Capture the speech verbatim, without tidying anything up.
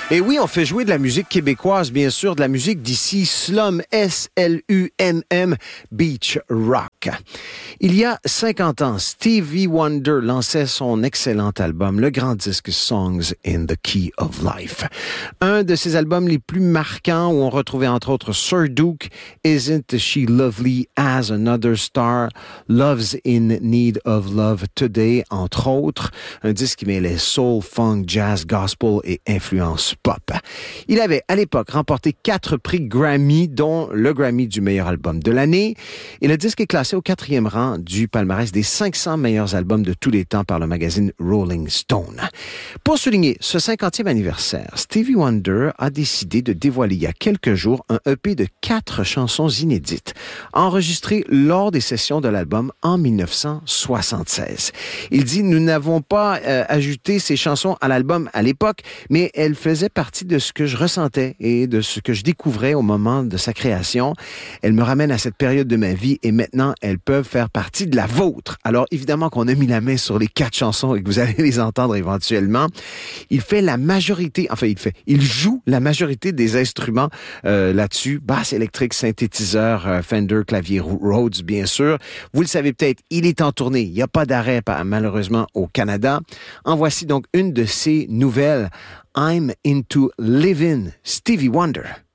Et oui, on fait jouer de la musique québécoise, bien sûr, de la musique d'ici, Slum, S L U M M, Beach Rock. Il y a cinquante ans, Stevie Wonder lançait son excellent album, le grand disque Songs in the Key of Life. Un de ses albums les plus marquants où on retrouvait entre autres Sir Duke, Isn't She Lovely as Another Star, Love's in Need of Love Today, entre autres. Un disque qui mêlait soul, funk, jazz, gospel et influence pop. Il avait à l'époque remporté quatre prix Grammy, dont le Grammy du meilleur album de l'année. Et le disque est classé au quatrième rang du palmarès des cinq cents meilleurs albums de tous les temps par le magazine Rolling Stone. Pour souligner ce cinquantième anniversaire, Stevie Wonder a décidé de dévoiler il y a quelques jours un E P de quatre chansons inédites, enregistrées lors des sessions de l'album en dix-neuf cent soixante-seize. Il dit « Nous n'avons pas euh, ajouté ces chansons à l'album à l'époque, mais elles faisaient partie de ce que je ressentais et de ce que je découvrais au moment de sa création. Elles me ramènent à cette période de ma vie et maintenant, elles peuvent faire partie de la vôtre. » Alors, évidemment qu'on a mis la main sur les quatre chansons et que vous allez les entendre éventuellement. Il fait la majorité, enfin, il fait, il joue la majorité des instruments euh, là-dessus. Basse électrique, synthétiseur, euh, Fender, clavier Rhodes, bien sûr. Vous le savez peut-être, il est en tournée. Il n'y a pas d'arrêt, malheureusement, au Canada. En voici donc une de ses nouvelles. I'm into living Stevie Wonder.